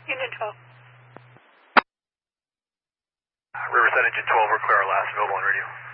Union 12. Riverside Engine 12, we're clear our last available on radio.